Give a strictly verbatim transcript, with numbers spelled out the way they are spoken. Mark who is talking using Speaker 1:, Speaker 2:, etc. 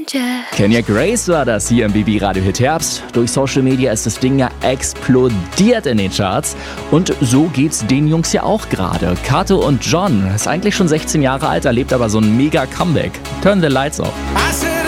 Speaker 1: Kenya Grace war das hier im B B Radio Hit Herbst. Durch Social Media ist das Ding ja explodiert in den Charts. Und so geht's den Jungs ja auch gerade. Kato und John ist eigentlich schon sechzehn Jahre alt, erlebt aber so ein mega Comeback. Turn the Lights Off.